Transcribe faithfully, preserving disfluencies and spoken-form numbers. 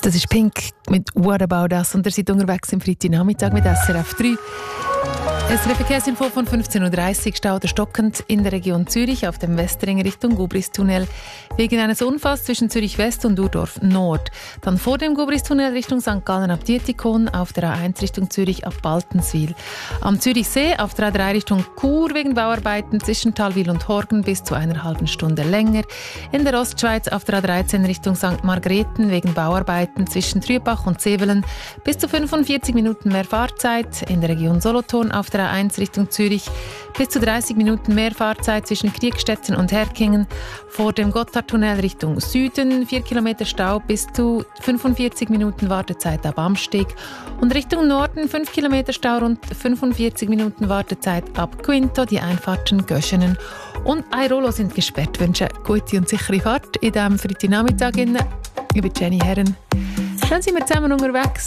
Das ist Pink mit «What About Us» und ihr seid unterwegs am Freitagnachmittag mit S R F drei. Es ist Verkehrsinfo von fünfzehn Uhr dreißig, Stau oder stockend in der Region Zürich auf dem Westring Richtung Gubristunnel wegen eines Unfalls zwischen Zürich West und Urdorf Nord. Dann vor dem Gubristunnel Richtung Sankt Gallen ab Dietikon, auf der A eins Richtung Zürich ab Baltenswil. Am Zürichsee auf der A drei Richtung Chur wegen Bauarbeiten zwischen Talwil und Horgen bis zu einer halben Stunde länger. In der Ostschweiz auf der A dreizehn Richtung Sankt Margrethen wegen Bauarbeiten zwischen Trübach und Zevelen bis zu fünfundvierzig Minuten mehr Fahrzeit. In der Region Solothurn auf der A eins Richtung Zürich bis zu dreißig Minuten mehr Fahrzeit zwischen Kriegstetten und Herkingen. Vor dem Gotthardtunnel Richtung Süden vier Kilometer Stau bis zu fünfundvierzig Minuten Wartezeit ab Amsteg. Und Richtung Norden fünf Kilometer Stau und fünfundvierzig Minuten Wartezeit ab Quinto, die Einfahrten Göschenen und Airolo sind gesperrt. Ich wünsche gute und sichere Fahrt in diesem Freitagnachmittag. Ich bin Jenny Herren. Dann sind wir zusammen unterwegs.